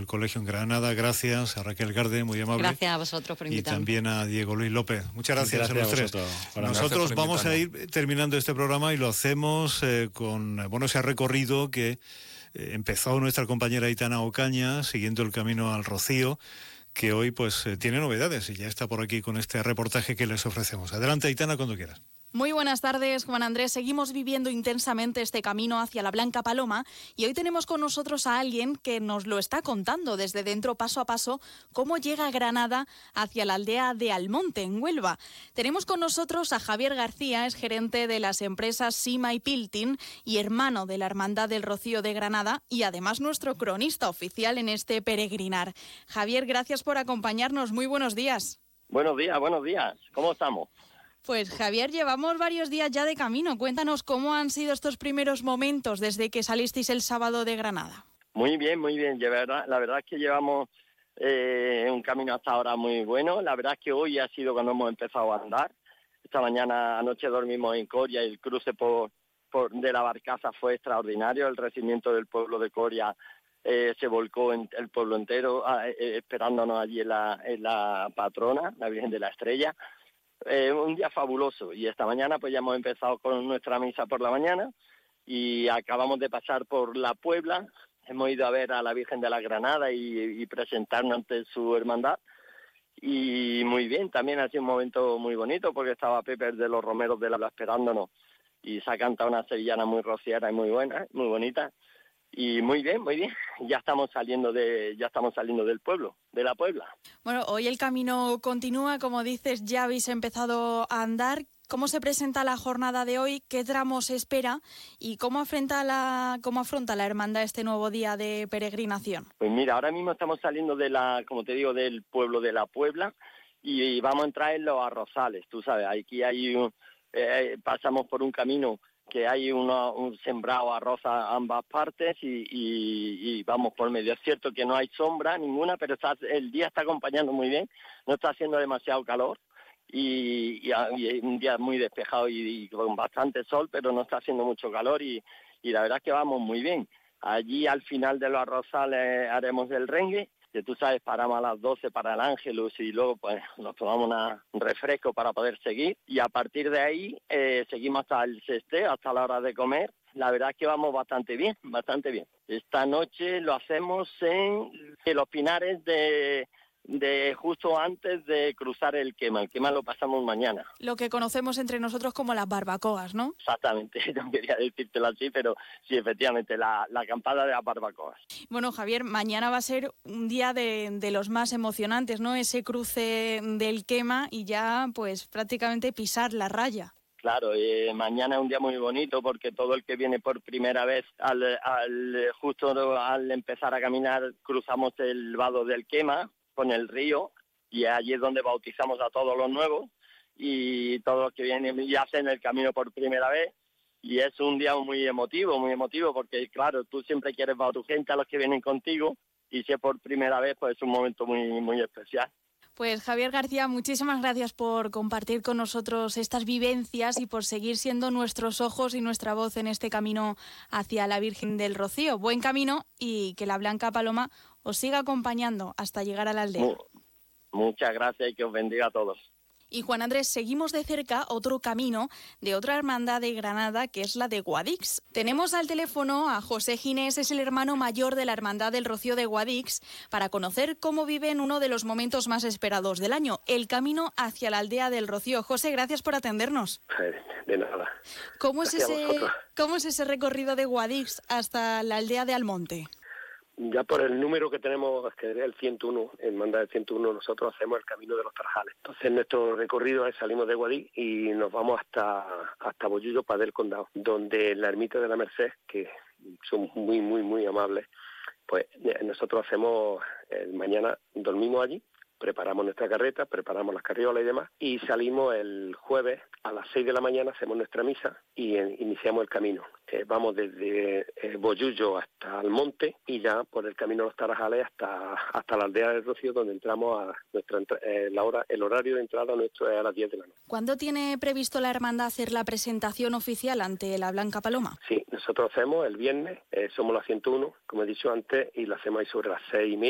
del colegio en Granada. Gracias a Raquel Garde, muy amable. Gracias a vosotros por invitarme. Y también a Diego Luis López. Muchas gracias a los tres. Nosotros vamos a ir terminando este programa y lo hacemos con ese recorrido que empezó nuestra compañera Aitana Ocaña, siguiendo el camino al Rocío, que hoy pues tiene novedades y ya está por aquí con este reportaje que les ofrecemos. Adelante, Aitana, cuando quieras. Muy buenas tardes, Juan Andrés. Seguimos viviendo intensamente este camino hacia la Blanca Paloma y hoy tenemos con nosotros a alguien que nos lo está contando desde dentro, paso a paso, cómo llega a Granada hacia la aldea de Almonte, en Huelva. Tenemos con nosotros a Javier García, es gerente de las empresas Sima y Piltin y hermano de la Hermandad del Rocío de Granada y además nuestro cronista oficial en este peregrinar. Javier, gracias por acompañarnos. Muy buenos días. Buenos días. ¿Cómo estamos? Pues Javier, llevamos varios días ya de camino. Cuéntanos cómo han sido estos primeros momentos desde que salisteis el sábado de Granada. Muy bien. La verdad es que llevamos un camino hasta ahora muy bueno. La verdad es que hoy ha sido cuando hemos empezado a andar. Anoche dormimos en Coria y el cruce de la barcaza fue extraordinario. El recibimiento del pueblo de Coria se volcó en el pueblo entero esperándonos allí en la patrona, la Virgen de la Estrella. Un día fabuloso y esta mañana pues ya hemos empezado con nuestra misa por la mañana y acabamos de pasar por la Puebla, hemos ido a ver a la Virgen de la Granada y presentarnos ante su hermandad y muy bien, también ha sido un momento muy bonito porque estaba Pepe de los Romeros de la esperándonos y se ha cantado una sevillana muy rociera y muy buena, muy bonita. Y muy bien, ya estamos saliendo del pueblo, de la Puebla. Bueno, hoy el camino continúa, como dices, ya habéis empezado a andar. ¿Cómo se presenta la jornada de hoy? ¿Qué tramos espera? ¿Y cómo afronta la hermandad este nuevo día de peregrinación? Pues mira, ahora mismo estamos saliendo del pueblo de la Puebla y vamos a entrar en los arrozales, tú sabes, aquí pasamos por un camino que hay un sembrado arroz a ambas partes y vamos por medio. Es cierto que no hay sombra ninguna, pero el día está acompañando muy bien, no está haciendo demasiado calor y un día muy despejado y con bastante sol, pero no está haciendo mucho calor y la verdad es que vamos muy bien. Allí al final de los arrozales haremos el rengue, que tú sabes, paramos a las 12 para el Ángelus y luego pues nos tomamos un refresco para poder seguir y a partir de ahí seguimos hasta el sesteo, hasta la hora de comer. La verdad es que vamos bastante bien. Esta noche lo hacemos en los Pinares de justo antes de cruzar el Quema. El Quema lo pasamos mañana. Lo que conocemos entre nosotros como las barbacoas, ¿no? Exactamente, no quería decírtelo así, pero sí, efectivamente, la acampada de las barbacoas. Bueno, Javier, mañana va a ser un día de los más emocionantes, ¿no? Ese cruce del Quema y ya, pues, prácticamente pisar la raya. Claro, mañana es un día muy bonito porque todo el que viene por primera vez, justo al empezar a caminar, cruzamos el vado del Quema con el río y allí es donde bautizamos a todos los nuevos y todos los que vienen y hacen el camino por primera vez y es un día muy emotivo porque claro, tú siempre quieres ver a tu gente, a los que vienen contigo y si es por primera vez pues es un momento muy, muy especial. Pues Javier García, muchísimas gracias por compartir con nosotros estas vivencias y por seguir siendo nuestros ojos y nuestra voz en este camino hacia la Virgen del Rocío. Buen camino y que la Blanca Paloma os siga acompañando hasta llegar a la aldea. Muchas gracias y que os bendiga a todos. Y Juan Andrés, seguimos de cerca otro camino de otra hermandad de Granada, que es la de Guadix. Tenemos al teléfono a José Ginés, es el hermano mayor de la Hermandad del Rocío de Guadix, para conocer cómo viven uno de los momentos más esperados del año, el camino hacia la aldea del Rocío. José, gracias por atendernos. De nada. ¿Cómo es ese recorrido de Guadix hasta la aldea de Almonte? Ya por el número que tenemos, que es el 101, en Hermandad del 101, nosotros hacemos el camino de los Tarajales. Entonces nuestro recorrido es salimos de Guadix y nos vamos hasta Bollullo, Padel del Condado, donde la ermita de la Merced, que son muy, muy, muy amables, pues nosotros hacemos, mañana dormimos allí, preparamos nuestra carreta, preparamos las carriolas y demás, y salimos el jueves a las 6 de la mañana, hacemos nuestra misa y iniciamos el camino. Vamos desde Bollullo hasta Almonte y ya por el camino de los Tarajales hasta la aldea del Rocío, donde entramos a el horario de entrada nuestro es a las 10 de la noche. ¿Cuándo tiene previsto la hermandad hacer la presentación oficial ante la Blanca Paloma? Sí, nosotros hacemos el viernes, somos la 101, como he dicho antes, y lo hacemos ahí sobre las 6:30.